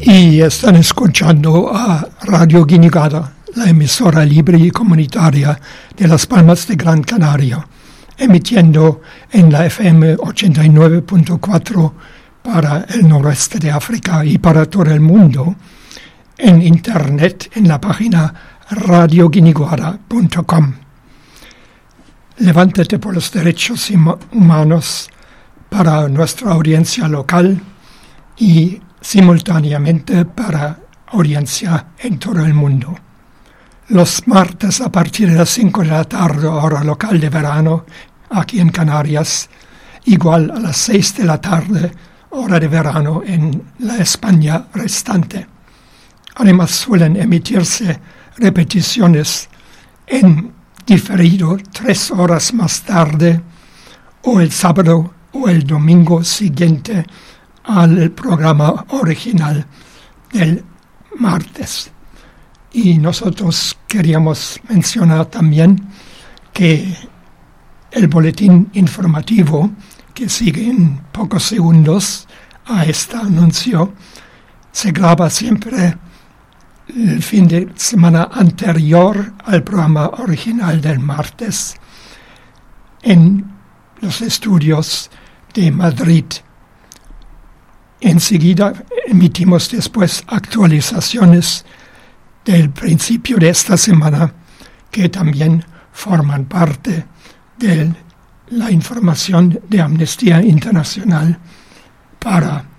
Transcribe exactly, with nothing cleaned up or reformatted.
Y están escuchando a Radio Guinigada, la emisora libre y comunitaria de Las Palmas de Gran Canaria, emitiendo en la F M ochenta y nueve punto cuatro para el noroeste de África y para todo el mundo, en internet en la página radio guiniguada punto com. Levántate por los derechos humanos para nuestra audiencia local y simultáneamente para audiencia en todo el mundo. Los martes a partir de las cinco de la tarde, hora local de verano, aquí en Canarias, igual a las seis de la tarde, hora de verano en la España restante. Además suelen emitirse repeticiones en diferido tres horas más tarde, o el sábado o el domingo siguiente al programa original del martes. Y nosotros queríamos mencionar también que el boletín informativo, que sigue en pocos segundos a este anuncio, se graba siempre el fin de semana anterior al programa original del martes en los estudios de Madrid. Enseguida emitimos después actualizaciones del principio de esta semana que también forman parte de la información de Amnistía Internacional para